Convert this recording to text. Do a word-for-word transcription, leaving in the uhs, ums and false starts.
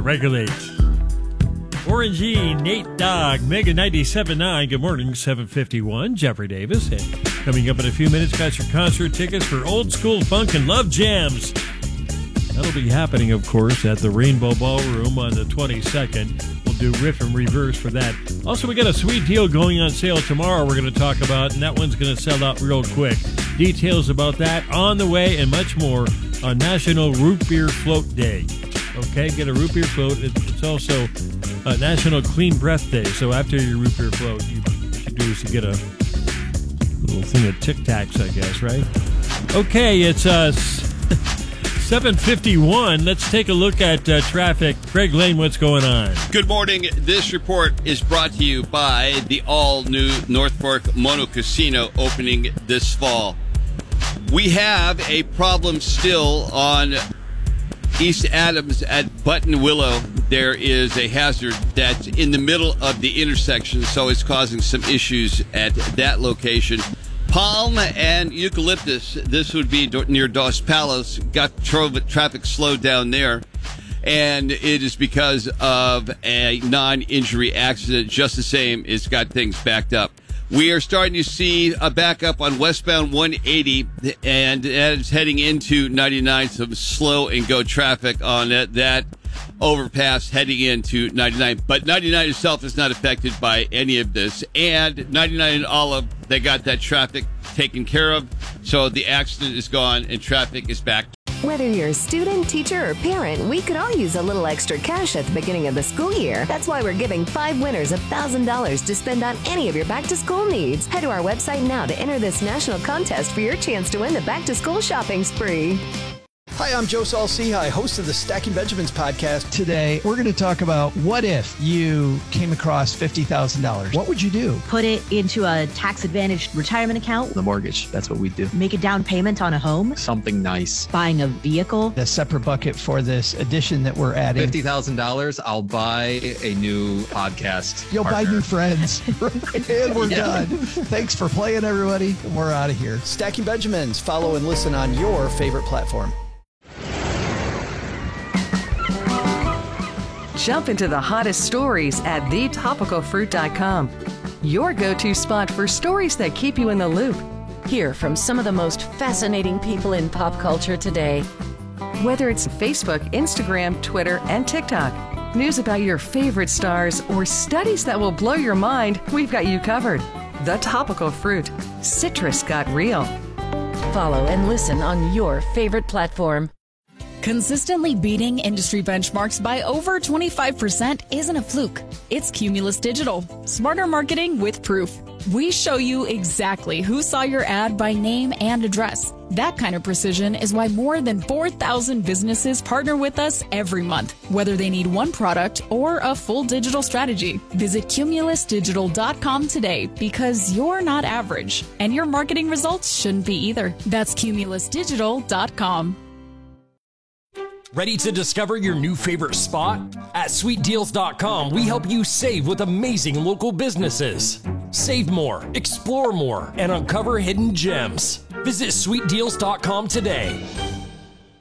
regulate. Orangey, Nate Dogg, Mega ninety-seven point nine. Good morning, seven fifty-one. Jeffrey Davis. And coming up in a few minutes, got your concert tickets for Old School Funk and Love Jams. That'll be happening, of course, at the Rainbow Ballroom on the twenty-second. We'll do riff and reverse for that. Also, we got a sweet deal going on sale tomorrow we're going to talk about, and that one's going to sell out real quick. Details about that on the way and much more on National Root Beer Float Day. Okay, get a root beer float. It's also uh, National Clean Breath Day. So after your root beer float, you, what you do is you get a little thing of Tic Tacs, I guess, right? Okay, it's uh, seven fifty-one. Let's take a look at uh, traffic. Craig Lane, what's going on? Good morning. This report is brought to you by the all-new North Fork Mono Casino opening this fall. We have a problem still on East Adams at Buttonwillow. There is a hazard that's in the middle of the intersection, so it's causing some issues at that location. Palm and Eucalyptus, this would be near Dos Palos, got traffic slowed down there, and it is because of a non-injury accident. Just the same, it's got things backed up. We are starting to see a backup on westbound one eighty, and as heading into ninety-nine, some slow and go traffic on that, that overpass heading into ninety-nine. But ninety-nine itself is not affected by any of this. And ninety-nine and Olive, they got that traffic taken care of. So the accident is gone and traffic is back. Whether you're a student, teacher, or parent, we could all use a little extra cash at the beginning of the school year. That's why we're giving five winners one thousand dollars to spend on any of your back-to-school needs. Head to our website now to enter this national contest for your chance to win the back-to-school shopping spree. Hi, I'm Joe Saul-Sehy, host of the Stacking Benjamins podcast. Today, we're going to talk about what if you came across fifty thousand dollars. What would you do? Put it into a tax-advantaged retirement account. The mortgage, that's what we do. Make a down payment on a home. Something nice. Buying a vehicle. A separate bucket for this addition that we're adding. fifty thousand dollars, I'll buy a new podcast You'll partner. buy new friends. And we're Yeah. done. Thanks for playing, everybody. And we're out of here. Stacking Benjamins. Follow and listen on your favorite platform. Jump into the hottest stories at the topical fruit dot com. Your go-to spot for stories that keep you in the loop. Hear from some of the most fascinating people in pop culture today. Whether it's Facebook, Instagram, Twitter, and TikTok, news about your favorite stars, or studies that will blow your mind, we've got you covered. The Topical Fruit. Citrus got real. Follow and listen on your favorite platform. Consistently beating industry benchmarks by over twenty-five percent isn't a fluke. It's Cumulus Digital. Smarter marketing with proof. We show you exactly who saw your ad by name and address. That kind of precision is why more than four thousand businesses partner with us every month, whether they need one product or a full digital strategy. Visit cumulus digital dot com today because you're not average, and your marketing results shouldn't be either. That's cumulus digital dot com. Ready to discover your new favorite spot? At sweet deals dot com, we help you save with amazing local businesses. Save more, explore more, and uncover hidden gems. Visit sweet deals dot com today.